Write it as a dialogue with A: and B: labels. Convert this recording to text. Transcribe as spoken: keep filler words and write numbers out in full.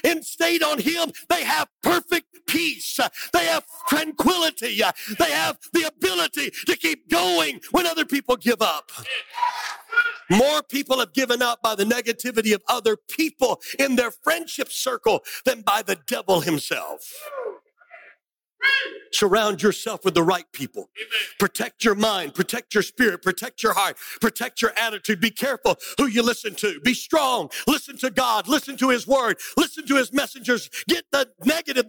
A: and stayed on him, they have perfect peace. They have tranquility. They have the ability to keep going when other people give up. More people have given up by the negativity of other people in their friendship circle than by the devil himself. Surround yourself with the right people. Protect your mind, protect your spirit, protect your heart, protect your attitude. Be careful who you listen to. Be strong. Listen to God. Listen to his word. Listen to his messengers. Get the negative,